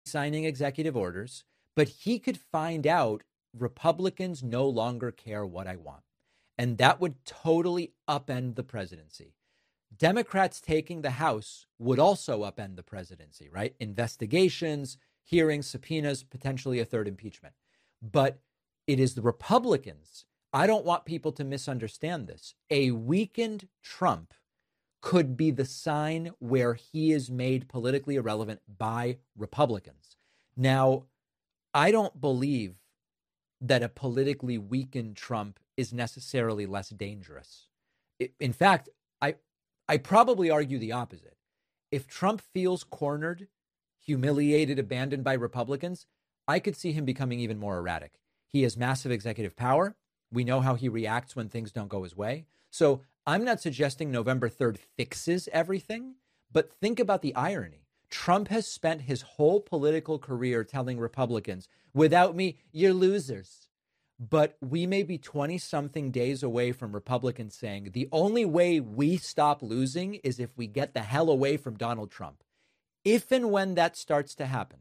signing executive orders, but he could find out Republicans no longer care what I want. And that would totally upend the presidency. Democrats taking the House would also upend the presidency, right? Investigations, hearings, subpoenas, potentially a third impeachment. But it is the Republicans. I don't want people to misunderstand this. A weakened Trump could be the sign where he is made politically irrelevant by Republicans. Now, I don't believe that a politically weakened Trump is necessarily less dangerous. In fact, I probably argue the opposite. If Trump feels cornered, humiliated, abandoned by Republicans, I could see him becoming even more erratic. He has massive executive power. We know how he reacts when things don't go his way. So I'm not suggesting November 3rd fixes everything, but think about the irony. Trump has spent his whole political career telling Republicans, without me, you're losers. But we may be 20-something days away from Republicans saying the only way we stop losing is if we get the hell away from Donald Trump. If and when that starts to happen,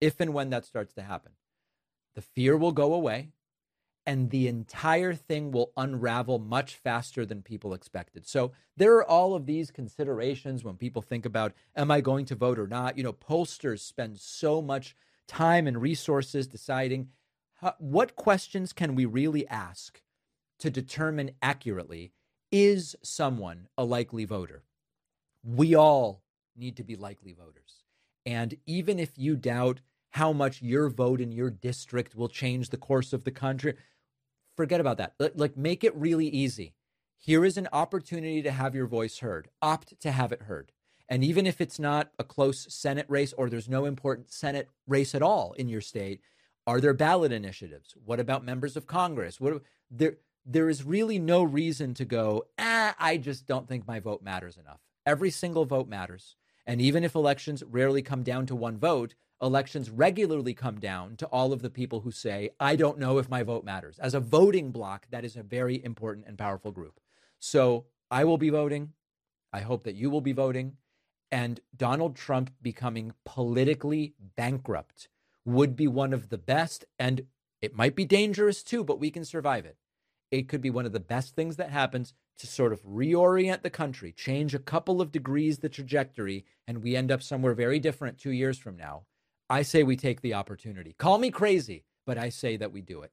the fear will go away and the entire thing will unravel much faster than people expected. So there are all of these considerations when people think about, am I going to vote or not? You know, pollsters spend so much time and resources deciding what questions can we really ask to determine accurately, is someone a likely voter? We all need to be likely voters. And even if you doubt how much your vote in your district will change the course of the country, forget about that. Like, make it really easy. Here is an opportunity to have your voice heard. Opt to have it heard. And even if it's not a close Senate race or there's no important Senate race at all in your state, are there ballot initiatives? What about members of Congress? There is really no reason to go, I just don't think my vote matters enough. Every single vote matters. And even if elections rarely come down to one vote, elections regularly come down to all of the people who say, I don't know if my vote matters. As a voting bloc, that is a very important and powerful group. So I will be voting. I hope that you will be voting. And Donald Trump becoming politically bankrupt would be one of the best, and it might be dangerous too, but we can survive it. It could be one of the best things that happens to sort of reorient the country, change a couple of degrees the trajectory, and we end up somewhere very different 2 years from now. I say we take the opportunity. Call me crazy, but I say that we do it.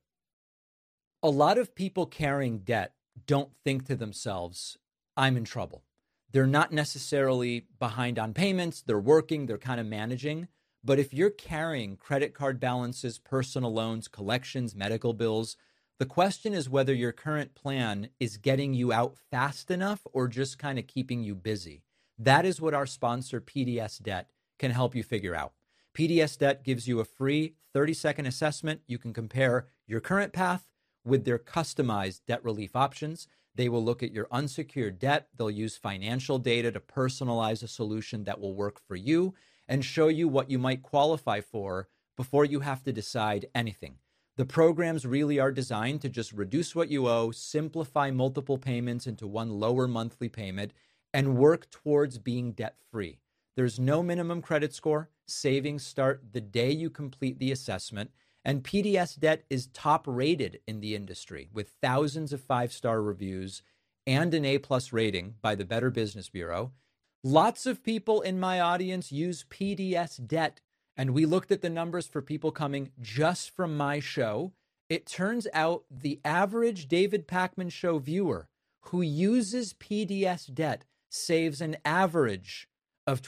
A lot of people carrying debt don't think to themselves, I'm in trouble. They're not necessarily behind on payments. They're working. They're kind of managing. But if you're carrying credit card balances, personal loans, collections, medical bills, the question is whether your current plan is getting you out fast enough or just kind of keeping you busy. That is what our sponsor, PDS Debt, can help you figure out. PDS Debt gives you a free 30-second assessment. You can compare your current path with their customized debt relief options. They will look at your unsecured debt. They'll use financial data to personalize a solution that will work for you and show you what you might qualify for before you have to decide anything. The programs really are designed to just reduce what you owe, simplify multiple payments into one lower monthly payment, and work towards being debt-free. There's no minimum credit score. Savings start the day you complete the assessment. And PDS Debt is top rated in the industry with thousands of 5-star reviews and an A+ rating by the Better Business Bureau. Lots of people in my audience use PDS Debt, and we looked at the numbers for people coming just from my show. It turns out the average David Pakman Show viewer who uses PDS Debt saves an average of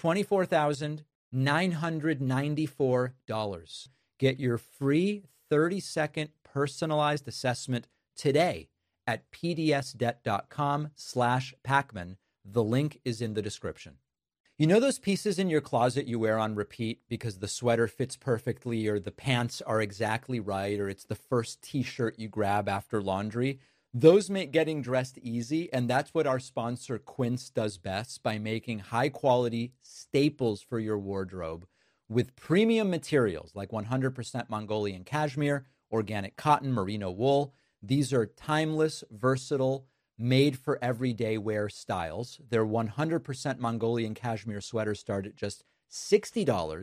$24,994. Get your free 30-second personalized assessment today at pdsdebt.com/Pakman. The link is in the description. You know those pieces in your closet you wear on repeat because the sweater fits perfectly or the pants are exactly right or it's the first t-shirt you grab after laundry? Those make getting dressed easy, and that's what our sponsor Quince does best by making high-quality staples for your wardrobe with premium materials like 100% Mongolian cashmere, organic cotton, merino wool. These are timeless, versatile, made for everyday wear styles. Their 100% Mongolian cashmere sweaters start at just $60,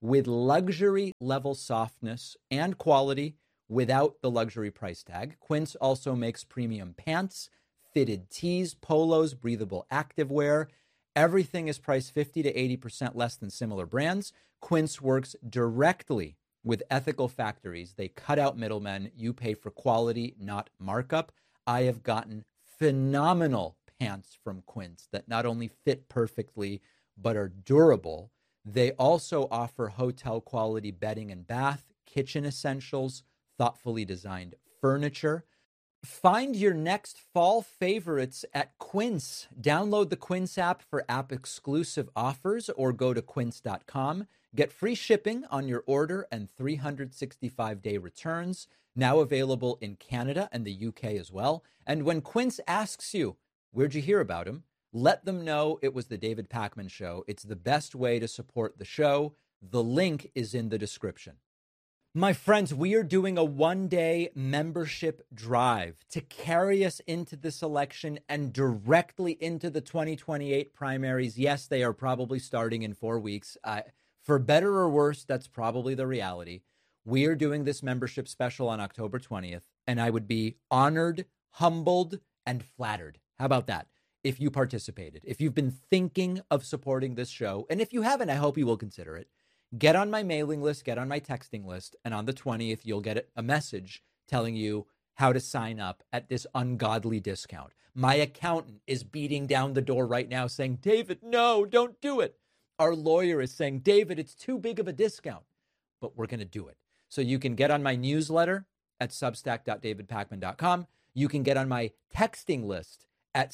with luxury level softness and quality without the luxury price tag. Quince also makes premium pants, fitted tees, polos, breathable activewear. Everything is priced 50 to 80% less than similar brands. Quince works directly with ethical factories. They cut out middlemen. You pay for quality, not markup. I have gotten phenomenal pants from Quince that not only fit perfectly, but are durable. They also offer hotel quality bedding and bath, kitchen essentials, thoughtfully designed furniture. Find your next fall favorites at Quince. Download the Quince app for app exclusive offers or go to quince.com. Get free shipping on your order and 365-day returns. Now available in Canada and the UK as well. And when Quince asks you, where'd you hear about him? Let them know it was the David Pakman Show. It's the best way to support the show. The link is in the description. My friends, we are doing a one-day membership drive to carry us into this election and directly into the 2028 primaries. Yes, they are probably starting in 4 weeks. For better or worse, that's probably the reality. We are doing this membership special on October 20th, and I would be honored, humbled, and flattered. How about that? If you participated, if you've been thinking of supporting this show, and if you haven't, I hope you will consider it. Get on my mailing list, get on my texting list, and on the 20th, you'll get a message telling you how to sign up at this ungodly discount. My accountant is beating down the door right now saying, David, no, don't do it. Our lawyer is saying, David, it's too big of a discount, but we're going to do it. So you can get on my newsletter at substack.davidpakman.com. You can get on my texting list at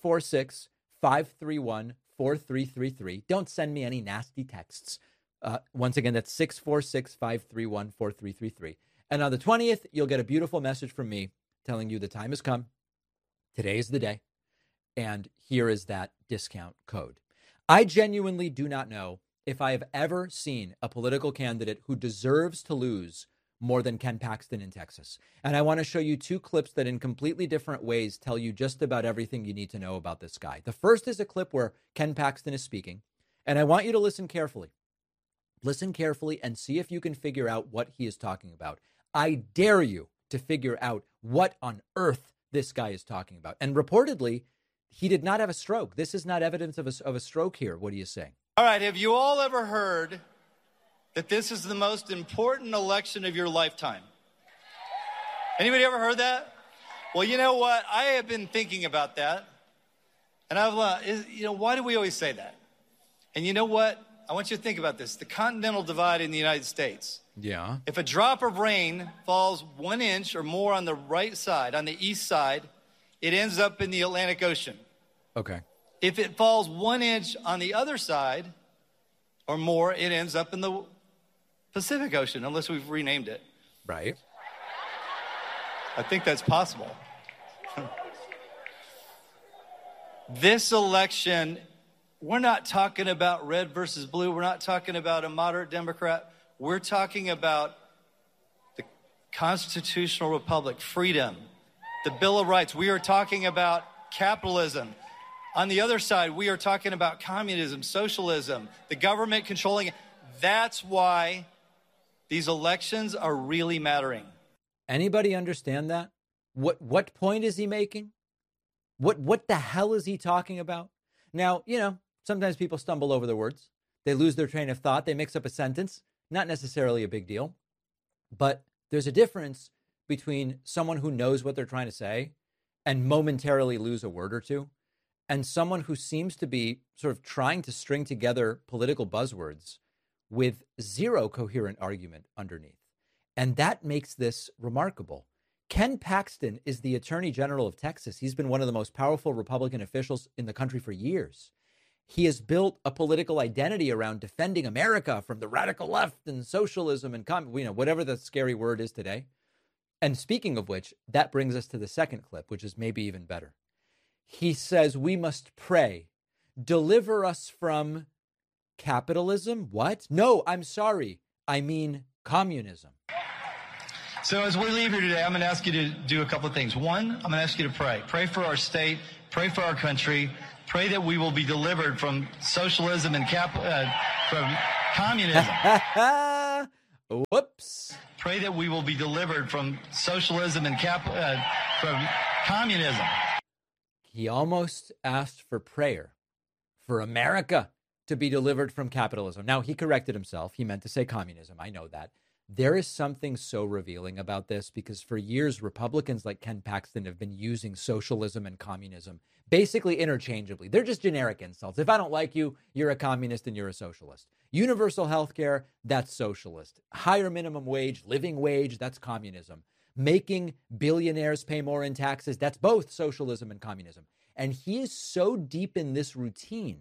646-531-4333. Don't send me any nasty texts. Once again, that's 646-531-4333. And on the 20th, you'll get a beautiful message from me telling you the time has come. Today is the day. And here is that discount code. I genuinely do not know if I have ever seen a political candidate who deserves to lose more than Ken Paxton in Texas. And I want to show you two clips that in completely different ways tell you just about everything you need to know about this guy. The first is a clip where Ken Paxton is speaking. And I want you to listen carefully. Listen carefully and see if you can figure out what he is talking about. I dare you to figure out what on earth this guy is talking about. And reportedly, he did not have a stroke. This is not evidence of a stroke here. What are you saying? All right, have you all ever heard that this is the most important election of your lifetime? Anybody ever heard that? Well, you know what? I have been thinking about that. And why do we always say that? And you know what? I want you to think about this. The continental divide in the United States. Yeah. If a drop of rain falls 1 inch or more on the right side, on the east side, it ends up in the Atlantic Ocean. Okay. If it falls 1 inch on the other side or more, it ends up in the Pacific Ocean, unless we've renamed it. Right. I think that's possible. This election, we're not talking about red versus blue. We're not talking about a moderate Democrat. We're talking about the constitutional republic, freedom, the Bill of Rights. We are talking about capitalism. On the other side, we are talking about communism, socialism, the government controlling it. That's why these elections are really mattering. Anybody understand that? What point is he making? What the hell is he talking about? Now, sometimes people stumble over their words. They lose their train of thought. They mix up a sentence. Not necessarily a big deal. But there's a difference between someone who knows what they're trying to say and momentarily lose a word or two, and someone who seems to be sort of trying to string together political buzzwords with zero coherent argument underneath. And that makes this remarkable. Ken Paxton is the Attorney General of Texas. He's been one of the most powerful Republican officials in the country for years. He has built a political identity around defending America from the radical left and socialism and whatever the scary word is today. And speaking of which, that brings us to the second clip, which is maybe even better. He says, we must pray, deliver us from capitalism. What? No, I'm sorry. I mean communism. So as we leave here today, I'm going to ask you to do a couple of things. One, I'm going to ask you to pray. Pray for our state. Pray for our country. Pray that we will be delivered from socialism and from communism. Whoops. Pray that we will be delivered from socialism and from communism. He almost asked for prayer for America to be delivered from capitalism. Now, he corrected himself. He meant to say communism. I know that. There is something so revealing about this because for years, Republicans like Ken Paxton have been using socialism and communism basically interchangeably. They're just generic insults. If I don't like you, you're a communist and you're a socialist. Universal health care, that's socialist. Higher minimum wage, living wage, that's communism. Making billionaires pay more in taxes, that's both socialism and communism. And he is so deep in this routine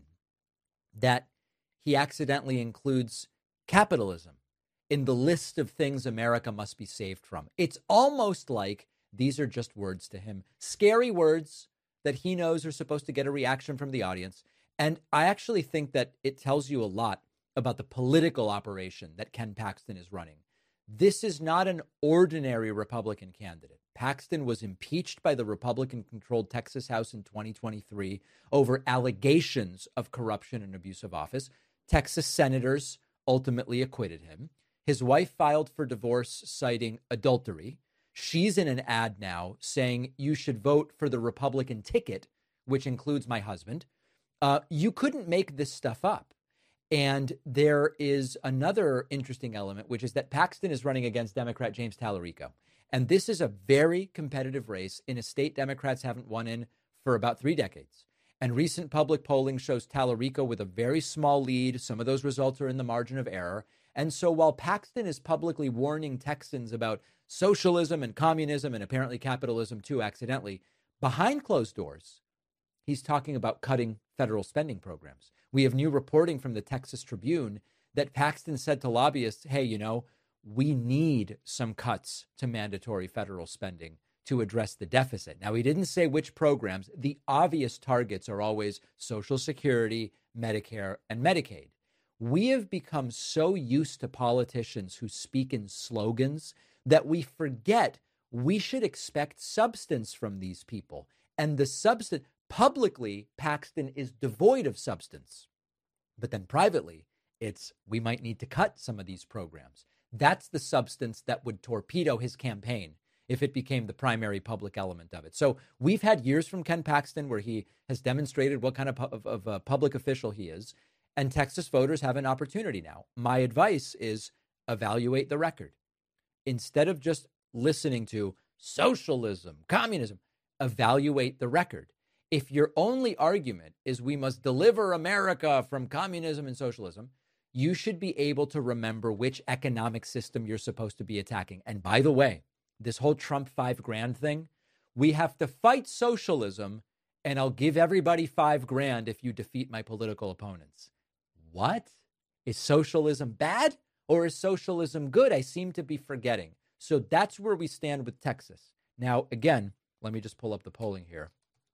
that he accidentally includes capitalism in the list of things America must be saved from. It's almost like these are just words to him, scary words that he knows are supposed to get a reaction from the audience. And I actually think that it tells you a lot about the political operation that Ken Paxton is running. This is not an ordinary Republican candidate. Paxton was impeached by the Republican-controlled Texas House in 2023 over allegations of corruption and abuse of office. Texas senators ultimately acquitted him. His wife filed for divorce citing adultery. She's in an ad now saying you should vote for the Republican ticket, which includes my husband. You couldn't make this stuff up. And there is another interesting element, which is that Paxton is running against Democrat James Tallarico. And this is a very competitive race in a state Democrats haven't won in for about 3 decades. And recent public polling shows Tallarico with a very small lead. Some of those results are in the margin of error. And so while Paxton is publicly warning Texans about socialism and communism and apparently capitalism too accidentally, behind closed doors, he's talking about cutting federal spending programs. We have new reporting from the Texas Tribune that Paxton said to lobbyists, hey, you know, we need some cuts to mandatory federal spending to address the deficit. Now, he didn't say which programs. The obvious targets are always Social Security, Medicare, and Medicaid. We have become so used to politicians who speak in slogans that we forget we should expect substance from these people. And the substance, publicly, Paxton is devoid of substance. But then privately, it's we might need to cut some of these programs. That's the substance that would torpedo his campaign if it became the primary public element of it. So we've had years from Ken Paxton where he has demonstrated what kind of a public official he is. And Texas voters have an opportunity now. My advice is evaluate the record. Instead of just listening to socialism, communism, evaluate the record. If your only argument is we must deliver America from communism and socialism, you should be able to remember which economic system you're supposed to be attacking. And by the way, this whole Trump $5,000 thing, we have to fight socialism, and I'll give everybody $5,000 if you defeat my political opponents. What? Is socialism bad or is socialism good? I seem to be forgetting. So that's where we stand with Texas. Now, again, let me just pull up the polling here.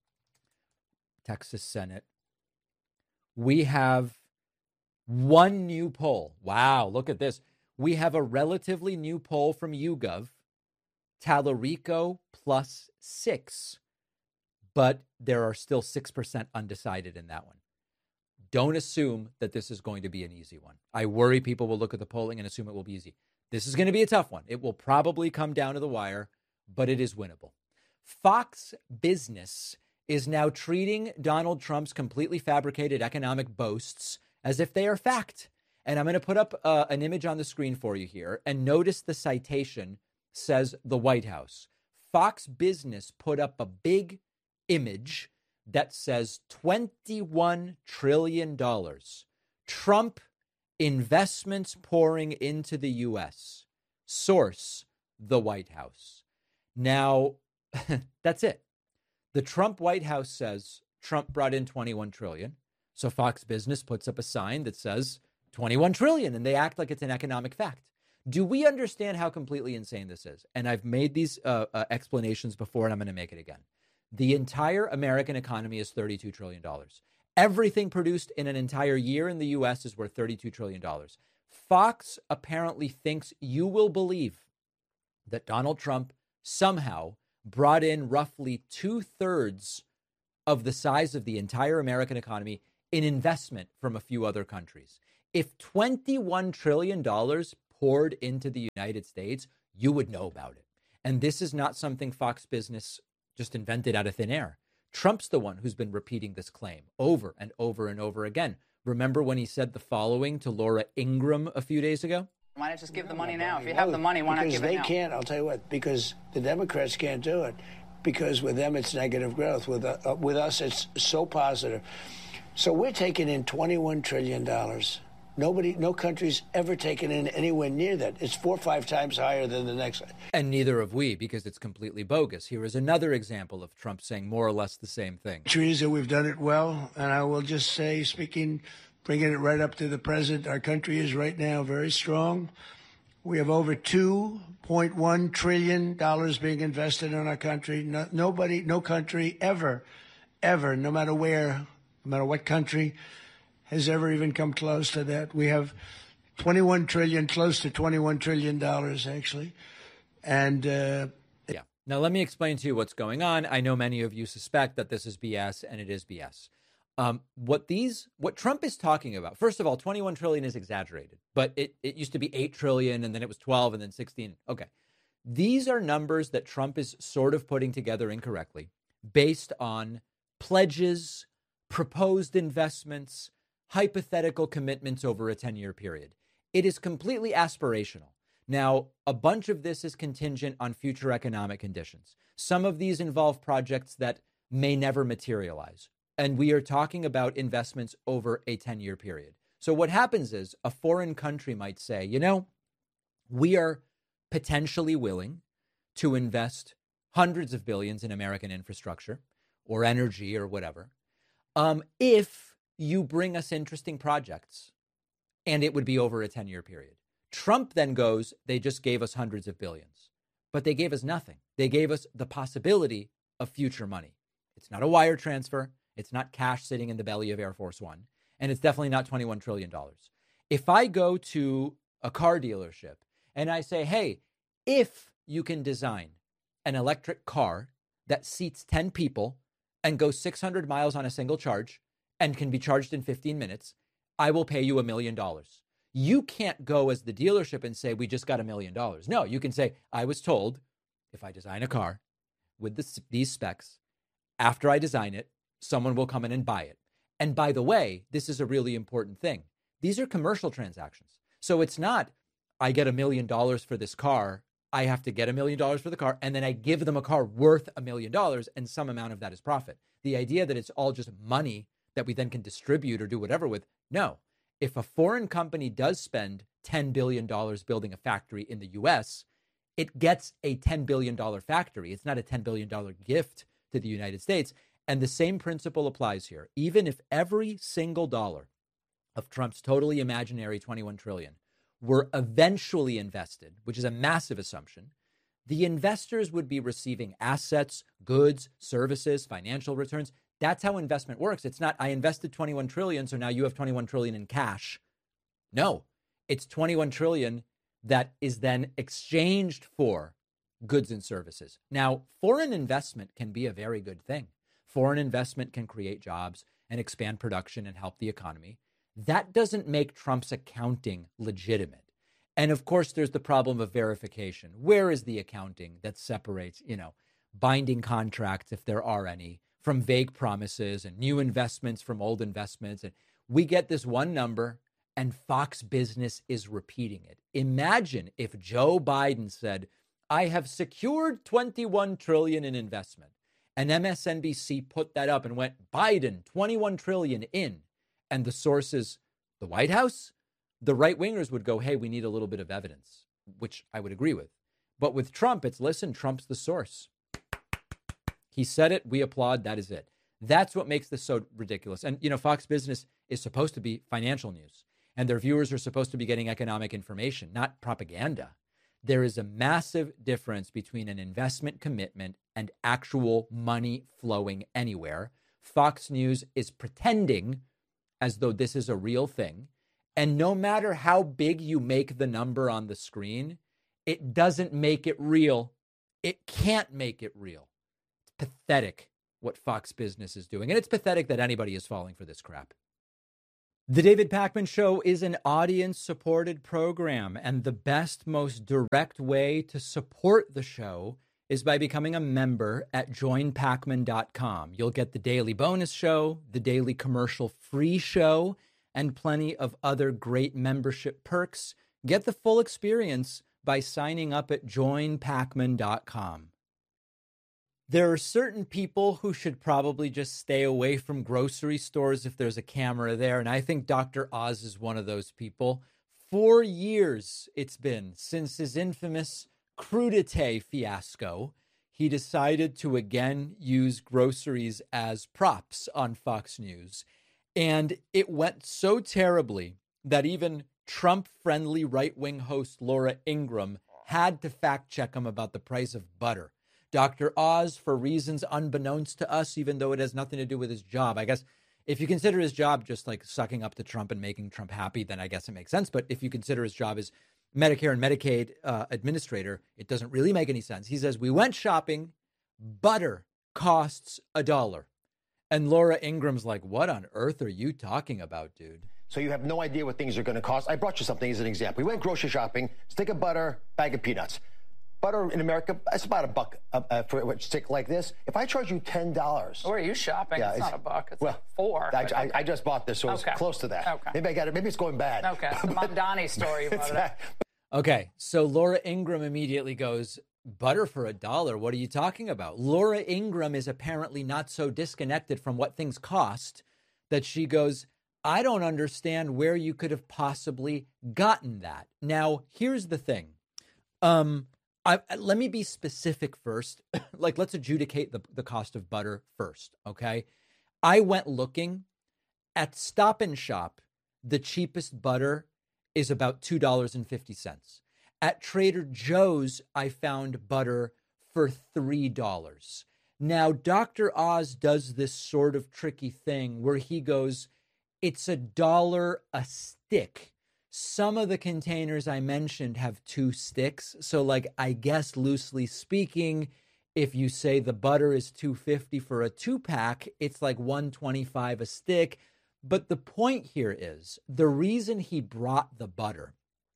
Texas Senate. We have one new poll. Wow, look at this. We have a relatively new poll from YouGov. Tallarico +6. But there are still 6% undecided in that one. Don't assume that this is going to be an easy one. I worry people will look at the polling and assume it will be easy. This is going to be a tough one. It will probably come down to the wire, but it is winnable. Fox Business is now treating Donald Trump's completely fabricated economic boasts as if they are fact. And I'm going to put up an image on the screen for you here. And notice the citation says the White House. Fox Business put up a big image that says $21 trillion. Trump investments pouring into the U.S. Source, the White House. Now, that's it. The Trump White House says Trump brought in $21 trillion. So Fox Business puts up a sign that says $21 trillion, and they act like it's an economic fact. Do we understand how completely insane this is? And I've made these explanations before, and I'm going to make it again. The entire American economy is $32 trillion. Everything produced in an entire year in the U.S. is worth $32 trillion. Fox apparently thinks you will believe that Donald Trump somehow brought in roughly 2/3 of the size of the entire American economy in investment from a few other countries. If $21 trillion poured into the United States, you would know about it. And this is not something Fox Business just invented out of thin air. Trump's the one who's been repeating this claim over and over and over again. Remember when he said the following to Laura Ingraham a few days ago? Why not just give the money now? If you have the money, why not give it now? Because they can't, I'll tell you what, because the Democrats can't do it. Because with them, it's negative growth. With us, it's so positive. So we're taking in $21 trillion. No country's ever taken in anywhere near that. It's 4 or 5 times higher than the next. And neither have we, because it's completely bogus. Here is another example of Trump saying more or less the same thing. Teresa, we've done it well. And I will just say, bringing it right up to the present, our country is right now very strong. We have over $2.1 trillion being invested in our country. No country ever, no matter where, no matter what country, has ever even come close to that. We have 21 trillion, close to $21 trillion, actually. And yeah. Now, let me explain to you what's going on. I know many of you suspect that this is BS, and it is BS. What Trump is talking about, first of all, 21 trillion is exaggerated, but it used to be 8 trillion, and then it was 12, and then 16. Okay. These are numbers that Trump is sort of putting together incorrectly based on pledges, proposed investments, hypothetical commitments over a 10-year period. It is completely aspirational. Now, a bunch of this is contingent on future economic conditions. Some of these involve projects that may never materialize. And we are talking about investments over a 10-year period. So what happens is a foreign country might say, we are potentially willing to invest hundreds of billions in American infrastructure or energy or whatever, if you bring us interesting projects, and it would be over a 10-year period. Trump then goes, they just gave us hundreds of billions, but they gave us nothing. They gave us the possibility of future money. It's not a wire transfer. It's not cash sitting in the belly of Air Force One, and it's definitely not $21 trillion. If I go to a car dealership and I say, hey, if you can design an electric car that seats 10 people and goes 600 miles on a single charge, and can be charged in 15 minutes, I will pay you $1 million. You can't go as the dealership and say, we just got $1 million. No, you can say, I was told if I design a car with these specs, after I design it, someone will come in and buy it. And by the way, this is a really important thing. These are commercial transactions. So it's not, I get $1 million for this car, I have to get $1 million for the car, and then I give them a car worth $1 million, and some amount of that is profit. The idea that it's all just money that we then can distribute or do whatever with. No. If a foreign company does spend $10 billion building a factory in the US, it gets a $10 billion factory. It's not a $10 billion gift to the United States. And the same principle applies here. Even if every single dollar of Trump's totally imaginary 21 trillion were eventually invested, which is a massive assumption, the investors would be receiving assets, goods, services, financial returns. That's how investment works. It's not, I invested 21 trillion, so now you have 21 trillion in cash. No, it's 21 trillion that is then exchanged for goods and services. Now, foreign investment can be a very good thing. Foreign investment can create jobs and expand production and help the economy. That doesn't make Trump's accounting legitimate. And of course, there's the problem of verification. Where is the accounting that separates, binding contracts, if there are any, from vague promises and new investments from old investments? And we get this one number and Fox Business is repeating it. Imagine if Joe Biden said, I have secured 21 trillion in investment, and MSNBC put that up and went, Biden, 21 trillion in. And the source is the White House. The right wingers would go, hey, we need a little bit of evidence, which I would agree with. But with Trump, it's listen, Trump's the source. He said it. We applaud. That is it. That's what makes this so ridiculous. And, Fox Business is supposed to be financial news, and their viewers are supposed to be getting economic information, not propaganda. There is a massive difference between an investment commitment and actual money flowing anywhere. Fox News is pretending as though this is a real thing. And no matter how big you make the number on the screen, it doesn't make it real. It can't make it real. It's pathetic what Fox Business is doing. And it's pathetic that anybody is falling for this crap. The David Pakman Show is an audience-supported program, and the best, most direct way to support the show is by becoming a member at joinpakman.com. You'll get the daily bonus show, the daily commercial-free show, and plenty of other great membership perks. Get the full experience by signing up at joinpakman.com. There are certain people who should probably just stay away from grocery stores if there's a camera there, and I think Dr. Oz is one of those people. 4 years it's been since his infamous crudité fiasco. He decided to again use groceries as props on Fox News, and it went so terribly that even Trump-friendly right-wing host Laura Ingraham had to fact-check him about the price of butter. Dr. Oz, for reasons unbeknownst to us, even though it has nothing to do with his job. I guess if you consider his job just like sucking up to Trump and making Trump happy, then I guess it makes sense. But if you consider his job as Medicare and Medicaid administrator, it doesn't really make any sense. He says, we went shopping, butter costs $1. And Laura Ingraham's like, what on earth are you talking about, dude? So you have no idea what things are going to cost. I brought you something as an example. We went grocery shopping, stick of butter, bag of peanuts. Butter in America, it's about $1 for a stick like this. If I charge you $10, Where are you shopping? Yeah, it's not $1. It's well, like $4. I just bought this, so it's close to that. Okay. Maybe I got it. Maybe it's going bad. Okay, the Mamdani story. You brought it up. Okay, so Laura Ingraham immediately goes, butter for $1? What are you talking about? Laura Ingraham is apparently not so disconnected from what things cost that she goes, I don't understand where you could have possibly gotten that. Now, here's the thing. Let me be specific first. Like, let's adjudicate the cost of butter first, okay? I went looking at Stop and Shop. The cheapest butter is about $2.50. At Trader Joe's, I found butter for $3. Now, Dr. Oz does this sort of tricky thing where he goes, it's $1 a stick. Some of the containers I mentioned have 2 sticks. So, like, I guess loosely speaking, if you say the butter is $2.50 for a 2-pack, it's like $1.25 a stick. But the point here is the reason he brought the butter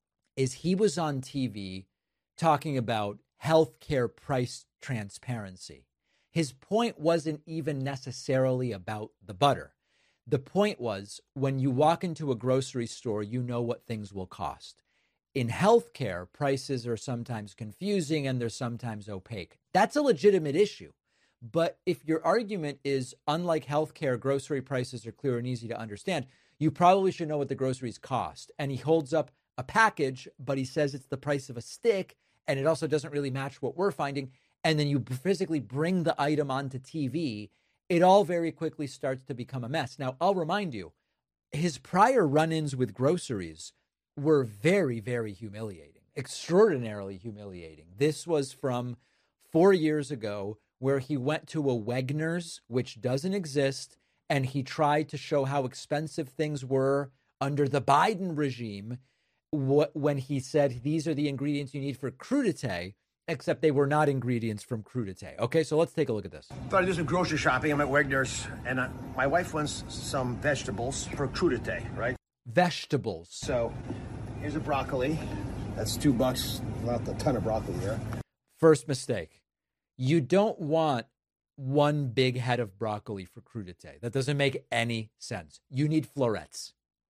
is he was on TV talking about healthcare price transparency. His point wasn't even necessarily about the butter. The point was, when you walk into a grocery store, you know what things will cost. In healthcare, prices are sometimes confusing and they're sometimes opaque. That's a legitimate issue. But if your argument is, unlike healthcare, grocery prices are clear and easy to understand, you probably should know what the groceries cost. And he holds up a package, but he says it's the price of a stick, and it also doesn't really match what we're finding. And then you physically bring the item onto TV. It all very quickly starts to become a mess. Now, I'll remind you, his prior run-ins with groceries were very, very humiliating, extraordinarily humiliating. This was from 4 years ago, where he went to a Wegner's, which doesn't exist, and he tried to show how expensive things were under the Biden regime when he said, these are the ingredients you need for crudité, except they were not ingredients from crudité. Okay, so let's take a look at this. Thought I'd do some grocery shopping. I'm at Wegner's, and my wife wants some vegetables for crudité, right? Vegetables. So here's a broccoli. That's $2. Not a ton of broccoli there. First mistake. You don't want one big head of broccoli for crudité. That doesn't make any sense. You need florets.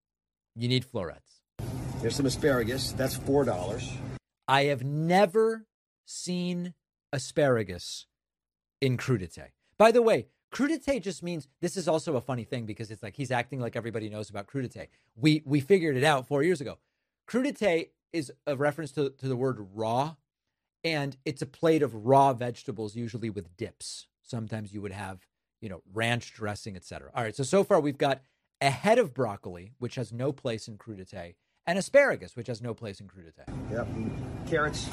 You need florets. Here's some asparagus. That's $4. I have never seen asparagus in crudité. By the way, crudité just means, this is also a funny thing because it's like he's acting like everybody knows about crudité. We figured it out 4 years ago. Crudité is a reference to the word raw, and it's a plate of raw vegetables, usually with dips. Sometimes you would have, ranch dressing, etc. All right, so far we've got a head of broccoli, which has no place in crudité, and asparagus, which has no place in crudité. Yep, carrots.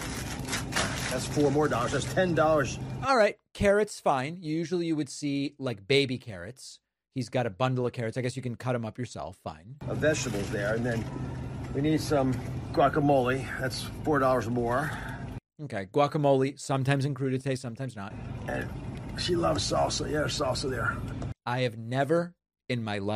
That's $4 more. That's $10. All right, carrots, fine. Usually you would see like baby carrots. He's got a bundle of carrots. I guess you can cut them up yourself. Fine. Vegetables there, and then we need some guacamole. That's $4 more. Okay, guacamole, sometimes in crudité, sometimes not. And she loves salsa. Yeah, salsa there. I have never in my life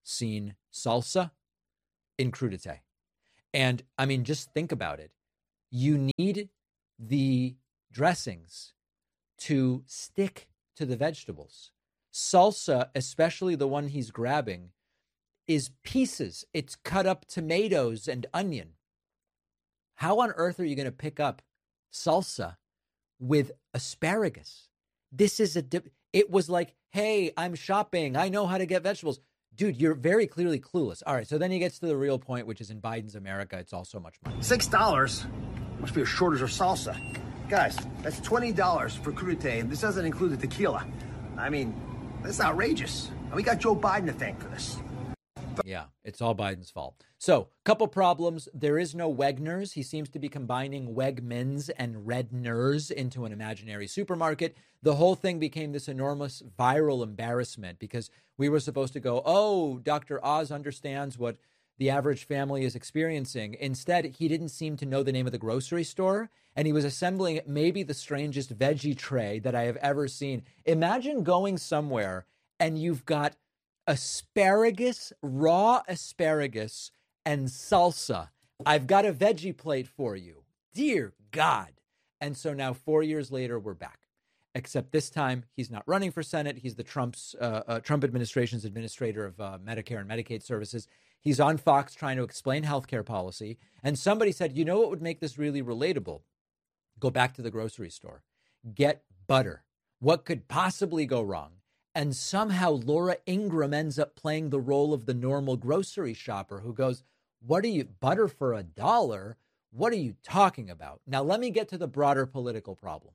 seen salsa in crudité. And I mean, just think about it. You need the dressings to stick to the vegetables. Salsa, especially the one he's grabbing, is pieces. It's cut up tomatoes and onion. How on earth are you going to pick up salsa with asparagus? This is it was like, hey, I'm shopping. I know how to get vegetables. Dude, you're very clearly clueless. All right, so then he gets to the real point, which is in Biden's America, it's all so much money. $6 must be a shortage of salsa. Guys, that's $20 for crudité, and this doesn't include the tequila. I mean, that's outrageous. And we got Joe Biden to thank for this. Yeah, it's all Biden's fault. So, couple problems. There is no Wegmans. He seems to be combining Wegmans and Redners into an imaginary supermarket. The whole thing became this enormous viral embarrassment because we were supposed to go, oh, Dr. Oz understands what the average family is experiencing. Instead, he didn't seem to know the name of the grocery store, and he was assembling maybe the strangest veggie tray that I have ever seen. Imagine going somewhere and you've got asparagus, raw asparagus, and salsa. I've got a veggie plate for you. Dear God. And so now 4 years later, we're back. Except this time, he's not running for Senate. He's the Trump administration's administrator of Medicare and Medicaid services. He's on Fox trying to explain healthcare policy. And somebody said, you know what would make this really relatable? Go back to the grocery store. Get butter. What could possibly go wrong? And somehow Laura Ingraham ends up playing the role of the normal grocery shopper who goes, what are you, butter for $1? What are you talking about? Now, let me get to the broader political problem.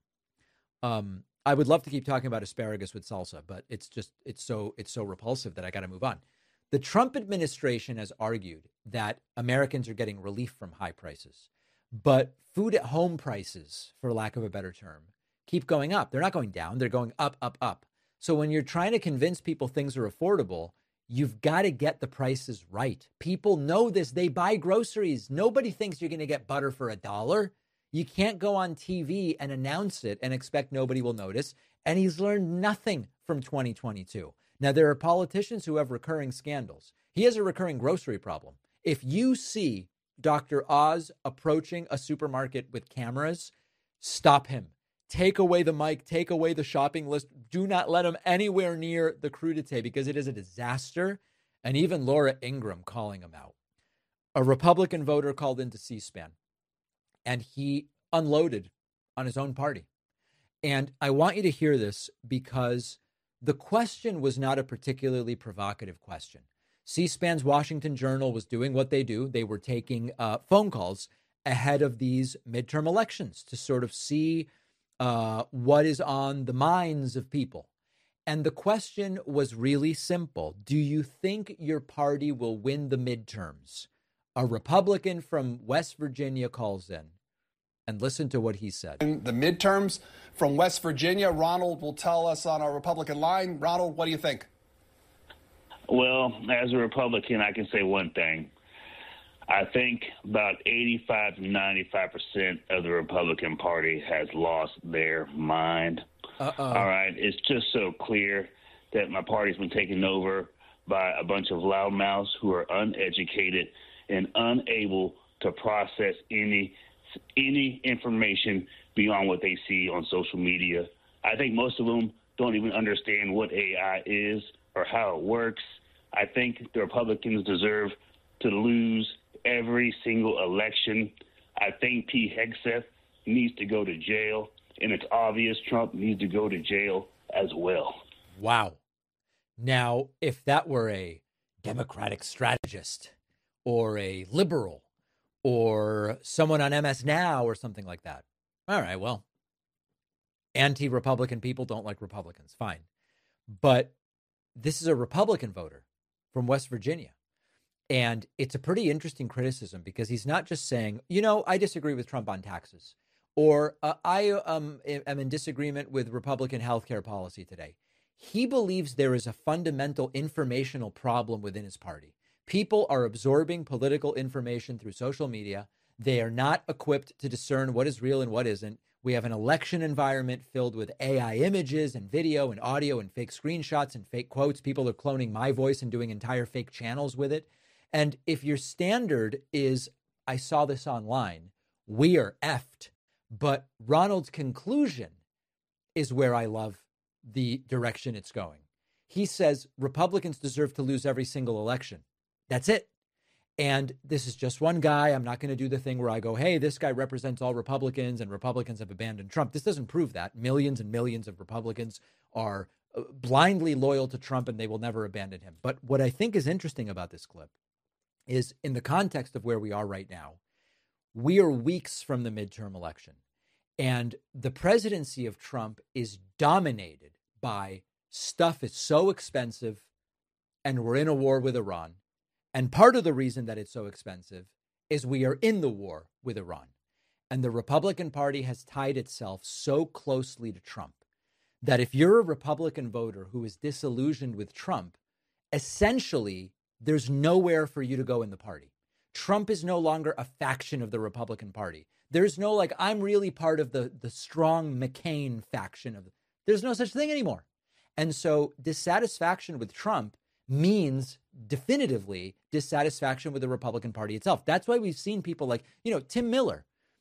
I would love to keep talking about asparagus with salsa, but it's so repulsive that I got to move on. The Trump administration has argued that Americans are getting relief from high prices, but food at home prices, for lack of a better term, keep going up. They're not going down. They're going up, up, up. So when you're trying to convince people things are affordable, you've got to get the prices right. People know this. They buy groceries. Nobody thinks you're going to get butter for $1. You can't go on TV and announce it and expect nobody will notice. And he's learned nothing from 2022. Now, there are politicians who have recurring scandals. He has a recurring grocery problem. If you see Dr. Oz approaching a supermarket with cameras, stop him. Take away the mic, take away the shopping list. Do not let him anywhere near the crudité because it is a disaster. And even Laura Ingraham calling him out. A Republican voter called into C-SPAN and he unloaded on his own party. And I want you to hear this because the question was not a particularly provocative question. C-SPAN's Washington Journal was doing what they do. They were taking phone calls ahead of these midterm elections to sort of see what is on the minds of people. And the question was really simple. Do you think your party will win the midterms? A Republican from West Virginia calls in. And listen to what he said. In the midterms from West Virginia, Ronald will tell us on our Republican line. Ronald, what do you think? Well, as a Republican, I can say one thing. I think about 85 to 95% of the Republican Party has lost their mind. All right. It's just so clear that my party's been taken over by a bunch of loudmouths who are uneducated and unable to process any information beyond what they see on social media. I think most of them don't even understand what AI is or how it works. I think the Republicans deserve to lose every single election. I think Pete Hegseth needs to go to jail, and it's obvious Trump needs to go to jail as well. Wow. Now, if that were a Democratic strategist or a liberal or someone on MS Now or something like that, all right, well, anti-Republican people don't like Republicans, fine. But this is a Republican voter from West Virginia. And it's a pretty interesting criticism because he's not just saying, you know, I disagree with Trump on taxes, or I am in disagreement with Republican healthcare policy today. He believes there is a fundamental informational problem within his party. People are absorbing political information through social media. They are not equipped to discern what is real and what isn't. We have an election environment filled with AI images and video and audio and fake screenshots and fake quotes. People are cloning my voice and doing entire fake channels with it. And if your standard is, I saw this online, we are effed. But Ronald's conclusion is where I love the direction it's going. He says Republicans deserve to lose every single election. That's it. And this is just one guy. I'm not going to do the thing where I go, hey, this guy represents all Republicans and Republicans have abandoned Trump. This doesn't prove that. Millions and millions of Republicans are blindly loyal to Trump and they will never abandon him. But what I think is interesting about this clip is in the context of where we are right now, we are weeks from the midterm election. And the presidency of Trump is dominated by stuff is so expensive and we're in a war with Iran. And part of the reason that it's so expensive is we are in the war with Iran. And the Republican Party has tied itself so closely to Trump that if you're a Republican voter who is disillusioned with Trump, essentially, there's nowhere for you to go in the party. Trump is no longer a faction of the Republican Party. There's no like, I'm really part of the strong McCain faction of there's no such thing anymore. And so dissatisfaction with Trump means definitively dissatisfaction with the Republican Party itself. That's why we've seen people like, Tim Miller.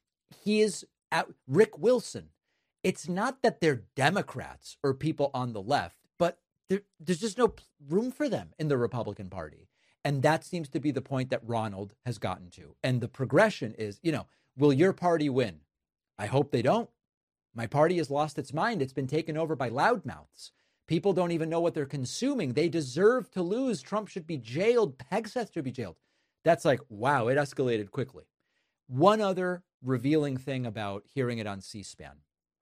He is at Rick Wilson. It's not that they're Democrats or people on the left, but there's just no room for them in the Republican Party. And that seems to be the point that Ronald has gotten to. And the progression is, will your party win? I hope they don't. My party has lost its mind. It's been taken over by loudmouths. People don't even know what they're consuming. They deserve to lose. Trump should be jailed. Hegseth should be jailed. That's like, wow, it escalated quickly. One other revealing thing about hearing it on C-SPAN.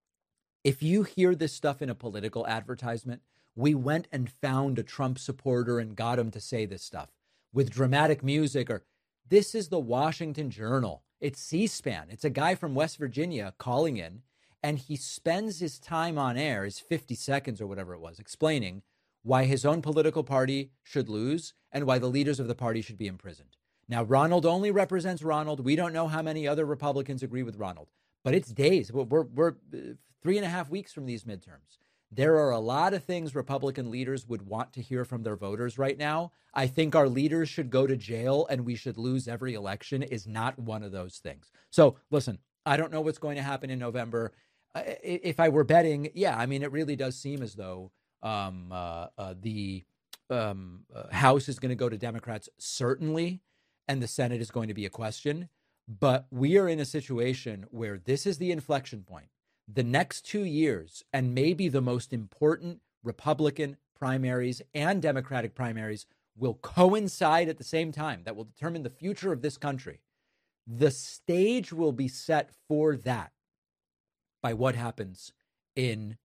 If you hear this stuff in a political advertisement, we went and found a Trump supporter and got him to say this stuff with dramatic music, or this is the Washington Journal. It's C-SPAN. It's a guy from West Virginia calling in. And he spends his time on air, his 50 seconds or whatever it was, explaining why his own political party should lose and why the leaders of the party should be imprisoned. Now, Ronald only represents Ronald. We don't know how many other Republicans agree with Ronald, but it's days. We're 3.5 weeks from these midterms. There are a lot of things Republican leaders would want to hear from their voters right now. I think our leaders should go to jail and we should lose every election is not one of those things. So listen, I don't know what's going to happen in November. If I were betting, it really does seem as though the House is going to go to Democrats, certainly, and the Senate is going to be a question. But we are in a situation where this is the inflection point. The next 2 years, and maybe the most important Republican primaries and Democratic primaries will coincide at the same time. That will determine the future of this country. The stage will be set for that by what happens in,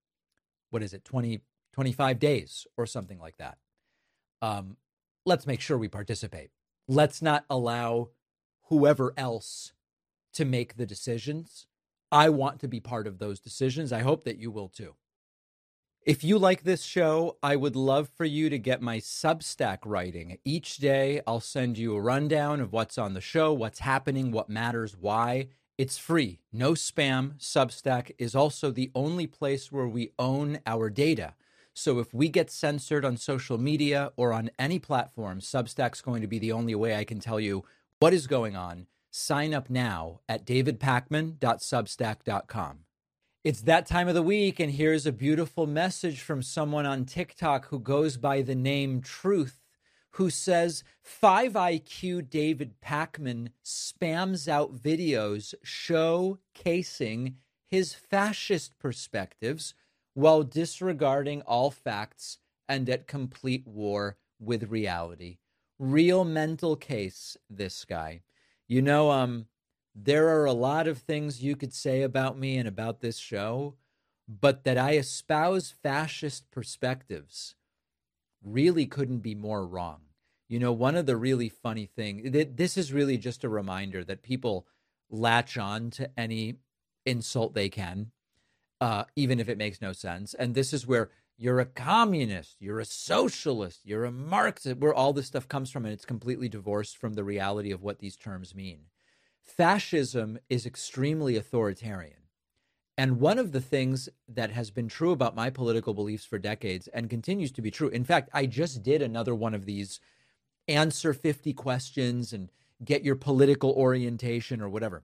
25 days or something like that. Let's make sure we participate. Let's not allow whoever else to make the decisions. I want to be part of those decisions. I hope that you will too. If you like this show, I would love for you to get my Substack writing. Each day, I'll send you a rundown of what's on the show, what's happening, what matters, why. It's free, no spam. Substack is also the only place where we own our data. So if we get censored on social media or on any platform, Substack's going to be the only way I can tell you what is going on. Sign up now at davidpakman.substack.com. It's that time of the week, and here's a beautiful message from someone on TikTok who goes by the name Truth, who says 5IQ David Pakman spams out videos showcasing his fascist perspectives while disregarding all facts and at complete war with reality. Real mental case, this guy. There are a lot of things you could say about me and about this show, but that I espouse fascist perspectives really couldn't be more wrong. One of the really funny things, this is really just a reminder that people latch on to any insult they can, even if it makes no sense. And this is where you're a communist, you're a socialist, you're a Marxist, where all this stuff comes from, and it's completely divorced from the reality of what these terms mean. Fascism is extremely authoritarian. And one of the things that has been true about my political beliefs for decades and continues to be true. In fact, I just did another one of these answer 50 questions and get your political orientation or whatever.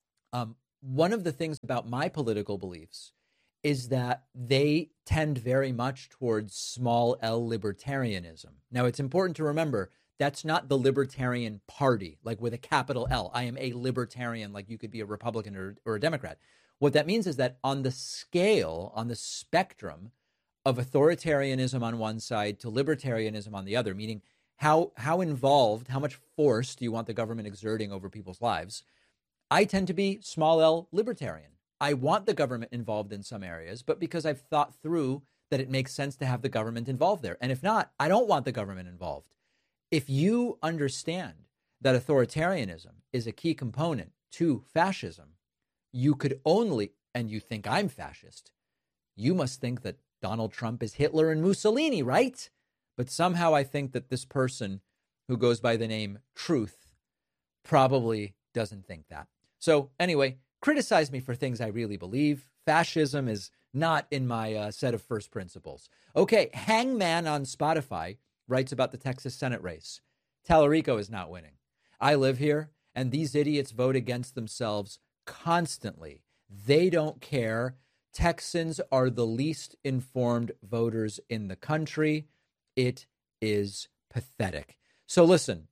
One of the things about my political beliefs is that they tend very much towards small L libertarianism. Now, it's important to remember that's not the Libertarian Party, like with a capital L. I am a libertarian, like you could be a Republican or a Democrat. What that means is that on the scale, on the spectrum of authoritarianism on one side to libertarianism on the other, meaning how involved, how much force do you want the government exerting over people's lives? I tend to be small L libertarian. I want the government involved in some areas, but because I've thought through that it makes sense to have the government involved there. And if not, I don't want the government involved. If you understand that authoritarianism is a key component to fascism, you could only, and you think I'm fascist, you must think that Donald Trump is Hitler and Mussolini, right? But somehow I think that this person who goes by the name Truth probably doesn't think that. So anyway, criticize me for things I really believe. Fascism is not in my set of first principles. Okay, Hangman on Spotify writes about the Texas Senate race. Tallarico is not winning. I live here, and these idiots vote against themselves constantly. They don't care. Texans are the least informed voters in the country. It is pathetic. So listen,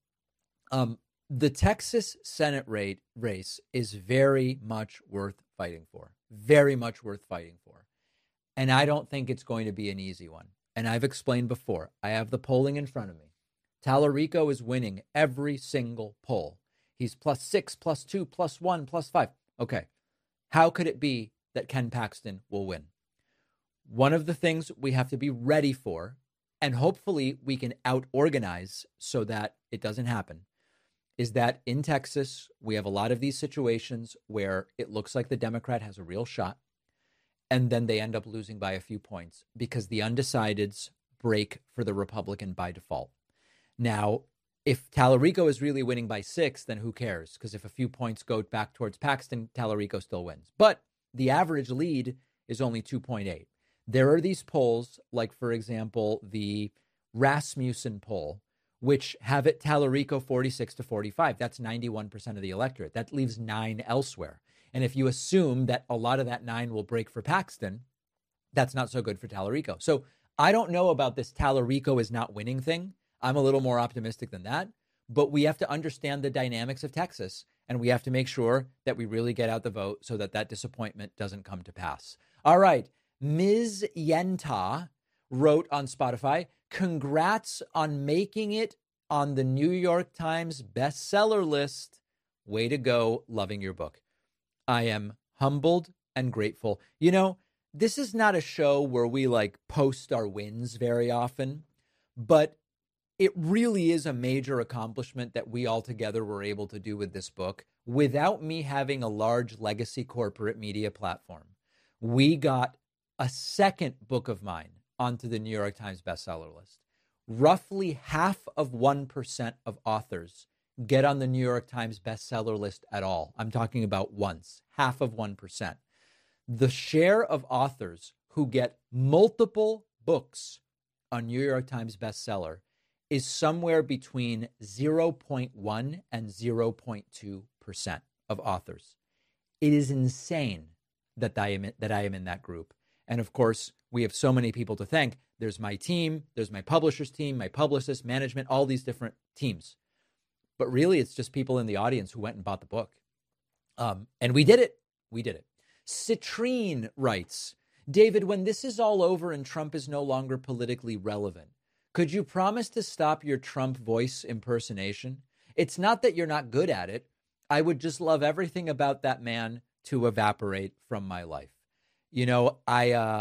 the Texas Senate race is very much worth fighting for. Very much worth fighting for. And I don't think it's going to be an easy one. And I've explained before, I have the polling in front of me. Tallarico is winning every single poll. He's +6, +2, +1, +5. Okay. How could it be that Ken Paxton will win? One of the things we have to be ready for, and hopefully we can out-organize so that it doesn't happen, is that in Texas, we have a lot of these situations where it looks like the Democrat has a real shot, and then they end up losing by a few points because the undecideds break for the Republican by default. Now, if Tallarico is really winning by 6, then who cares? Because if a few points go back towards Paxton, Tallarico still wins. But the average lead is only 2.8. There are these polls, like, for example, the Rasmussen poll, which have it Tallarico 46-45. That's 91% of the electorate. That leaves 9 elsewhere. And if you assume that a lot of that 9 will break for Paxton, that's not so good for Tallarico. So I don't know about this Tallarico is not winning thing. I'm a little more optimistic than that. But we have to understand the dynamics of Texas, and we have to make sure that we really get out the vote so that that disappointment doesn't come to pass. All right. Ms. Yenta wrote on Spotify, congrats on making it on the New York Times bestseller list. Way to go. Loving your book. I am humbled and grateful. You know, this is not a show where we post our wins very often, but it really is a major accomplishment that we all together were able to do with this book without me having a large legacy corporate media platform. We got a second book of mine onto the New York Times bestseller list. Roughly half of 1% of authors get on the New York Times bestseller list at all. I'm talking about once, half of 1%. The share of authors who get multiple books on New York Times bestseller is somewhere between 0.1 and 0.2% of authors. It is insane that I am in that group. And of course, we have so many people to thank. There's my team, there's my publisher's team, my publicist, management, all these different teams. But really, it's just people in the audience who went and bought the book. And we did it. We did it. Citrine writes, David, when this is all over and Trump is no longer politically relevant, could you promise to stop your Trump voice impersonation? It's not that you're not good at it. I would just love everything about that man to evaporate from my life. You know, I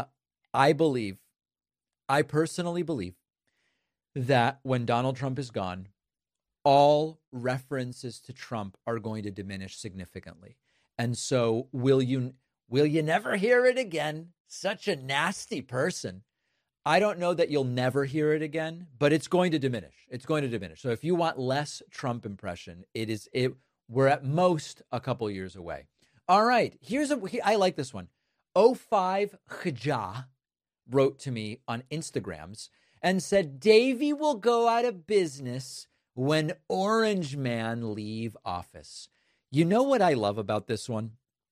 personally believe that when Donald Trump is gone, all references to Trump are going to diminish significantly. And so will you never hear it again? Such a nasty person. I don't know that you'll never hear it again, but it's going to diminish. It's going to diminish. So if you want less Trump impression, we're at most a couple years away. All right. I like this one. 05 Khajah wrote to me on Instagrams and said, Davey will go out of business when Orange Man leave office. You know what I love about this one?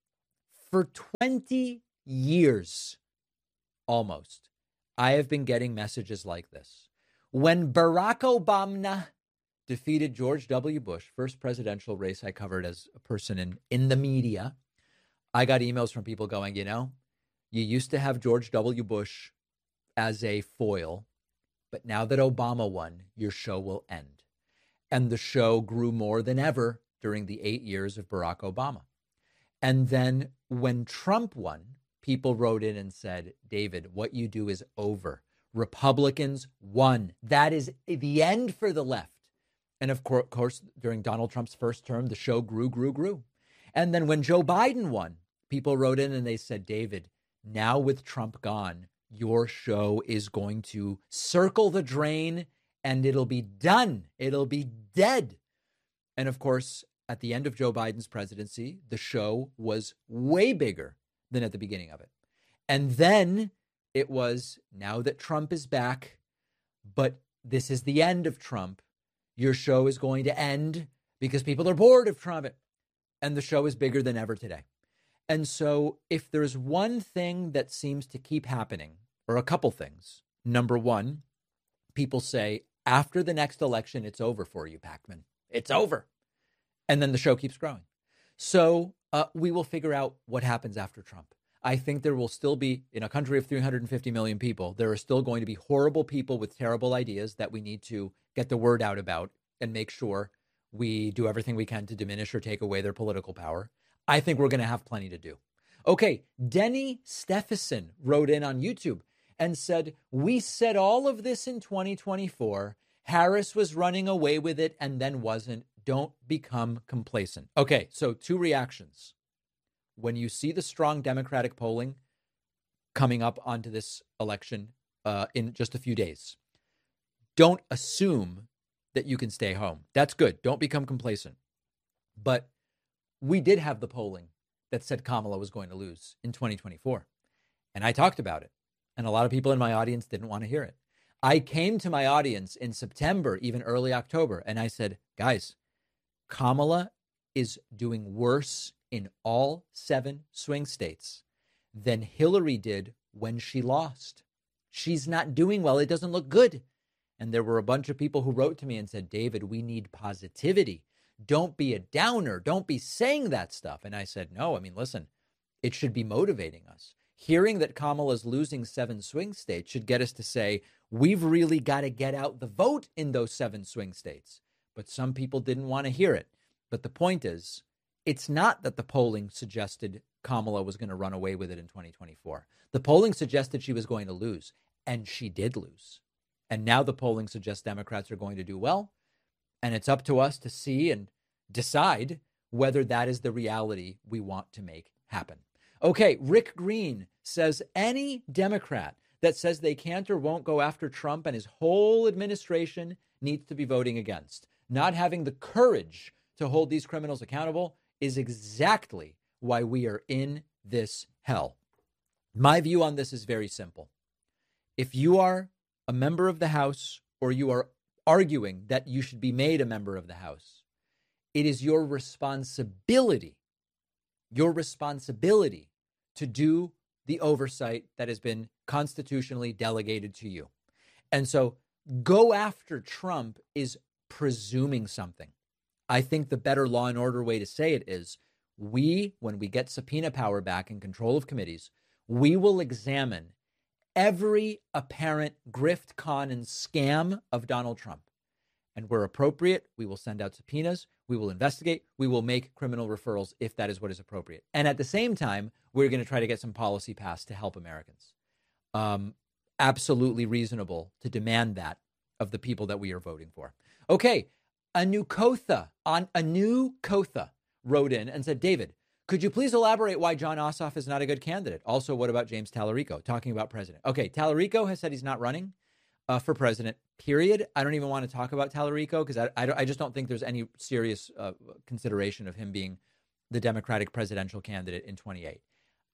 For 20 years, almost, I have been getting messages like this. When Barack Obama defeated George W. Bush, first presidential race I covered as a person in the media, I got emails from people going, you used to have George W. Bush as a foil, but now that Obama won, your show will end. And the show grew more than ever during the 8 years of Barack Obama. And then when Trump won, people wrote in and said, David, what you do is over. Republicans won. That is the end for the left. And of course, during Donald Trump's first term, the show grew. And then when Joe Biden won, people wrote in and they said, David, now with Trump gone, your show is going to circle the drain and it'll be done. It'll be dead. And of course, at the end of Joe Biden's presidency, the show was way bigger than at the beginning of it. And then it was, now that Trump is back, but this is the end of Trump, your show is going to end because people are bored of Trump. And the show is bigger than ever today. And so if there's one thing that seems to keep happening, or a couple things, number one, people say, after the next election, it's over for you, Pacman. It's over. And then the show keeps growing. So we will figure out what happens after Trump. I think there will still be, in a country of 350 million people, there are still going to be horrible people with terrible ideas that we need to get the word out about and make sure we do everything we can to diminish or take away their political power. I think we're going to have plenty to do. Okay, Denny Stephenson wrote in on YouTube and said, we said all of this in 2024. Harris was running away with it and then wasn't. Don't become complacent. Okay, so two reactions. When you see the strong Democratic polling coming up onto this election in just a few days, don't assume that you can stay home. That's good. Don't become complacent. But we did have the polling that said Kamala was going to lose in 2024. And I talked about it. And a lot of people in my audience didn't want to hear it. I came to my audience in September, even early October, and I said, guys, Kamala is doing worse in all 7 swing states than Hillary did when she lost. She's not doing well. It doesn't look good. And there were a bunch of people who wrote to me and said, David, we need positivity. Don't be a downer. Don't be saying that stuff. And I said, no, listen, it should be motivating us. Hearing that Kamala's losing 7 swing states should get us to say, we've really got to get out the vote in those 7 swing states. But some people didn't want to hear it. But the point is, it's not that the polling suggested Kamala was going to run away with it in 2024. The polling suggested she was going to lose, and she did lose. And now the polling suggests Democrats are going to do well. And it's up to us to see and decide whether that is the reality we want to make happen. Okay, Rick Green says any Democrat that says they can't or won't go after Trump and his whole administration needs to be voting against. Not having the courage to hold these criminals accountable is exactly why we are in this hell. My view on this is very simple. If you are a member of the House or you are arguing that you should be made a member of the House, it is your responsibility to do the oversight that has been constitutionally delegated to you. And so go after Trump is presuming something. I think the better law and order way to say it is when we get subpoena power back and control of committees, we will examine every apparent grift, con, and scam of Donald Trump. And where appropriate, we will send out subpoenas, we will investigate, we will make criminal referrals if that is what is appropriate. And at the same time, we're going to try to get some policy passed to help Americans. Absolutely reasonable to demand that of the people that we are voting for. Okay, Anu Kotha wrote in and said, David, could you please elaborate why Jon Ossoff is not a good candidate? Also, what about James Tallarico, talking about president? Okay, Tallarico has said he's not running for president, period. I don't even want to talk about Tallarico because I just don't think there's any serious consideration of him being the Democratic presidential candidate in 28.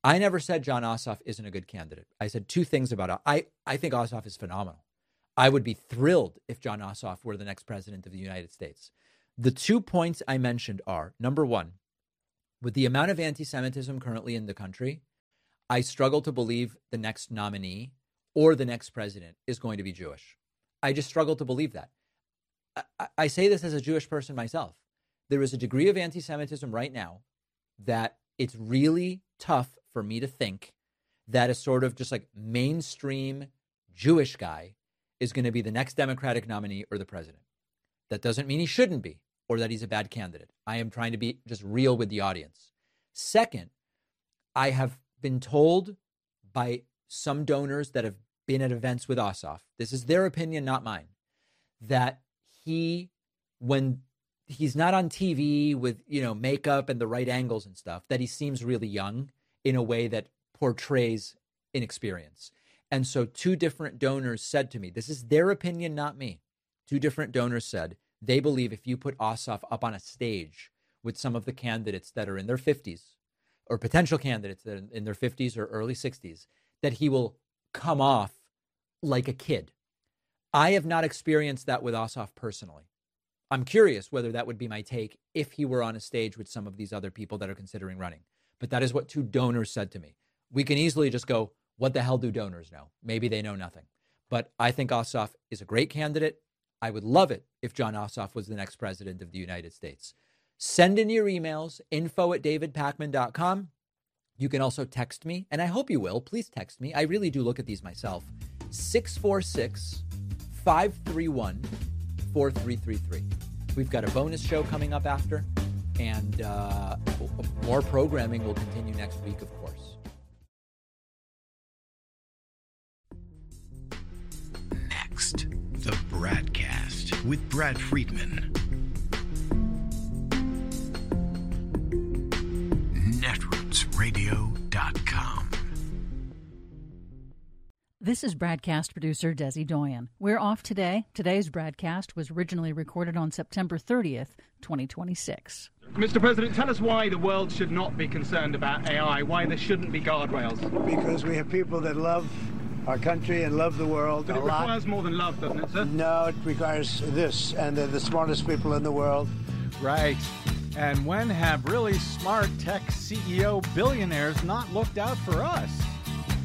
I never said Jon Ossoff isn't a good candidate. I said two things about it. I think Ossoff is phenomenal. I would be thrilled if Jon Ossoff were the next president of the United States. The 2 points I mentioned are, number one, with the amount of anti-Semitism currently in the country, I struggle to believe the next nominee or the next president is going to be Jewish. I just struggle to believe that. I say this as a Jewish person myself. There is a degree of anti-Semitism right now that it's really tough for me to think that a sort of just like mainstream Jewish guy is going to be the next Democratic nominee or the president. That doesn't mean he shouldn't be or that he's a bad candidate. I am trying to be just real with the audience. Second, I have been told by some donors that have been at events with Ossoff, this is their opinion, not mine, that when he's not on TV with, makeup and the right angles and stuff, that he seems really young in a way that portrays inexperience. And so two different donors said to me, this is their opinion, not me. Two different donors said they believe if you put Ossoff up on a stage with some of the candidates that are in their 50s or potential candidates that are in their 50s or early 60s, that he will come off like a kid. I have not experienced that with Ossoff personally. I'm curious whether that would be my take if he were on a stage with some of these other people that are considering running. But that is what two donors said to me. We can easily just go, what the hell do donors know? Maybe they know nothing. But I think Ossoff is a great candidate. I would love it if Jon Ossoff was the next president of the United States. Send in your emails, info@davidpakman.com. You can also text me, and I hope you will. Please text me. I really do look at these myself. 646-531-4333. We've got a bonus show coming up after, and more programming will continue next week, of course. Next, the Bradcast with Brad Friedman. netrootsradio.com. This is Bradcast producer Desi Doyen. We're off today. Today's Bradcast was originally recorded on September 30th, 2026. Mr. President, tell us why the world should not be concerned about AI, why there shouldn't be guardrails. Because we have people that love our country and love the world but a lot. It requires more than love, doesn't it, sir? No, it requires this, and they're the smartest people in the world. Right. And when have really smart tech CEO billionaires not looked out for us?